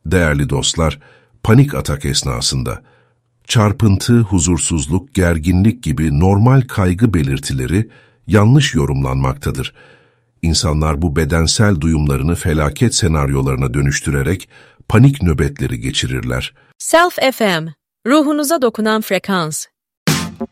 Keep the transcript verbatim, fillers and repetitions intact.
Değerli dostlar, panik atak esnasında çarpıntı, huzursuzluk, gerginlik gibi normal kaygı belirtileri yanlış yorumlanmaktadır. İnsanlar bu bedensel duyumlarını felaket senaryolarına dönüştürerek panik nöbetleri geçirirler. Self F M, ruhunuza dokunan frekans.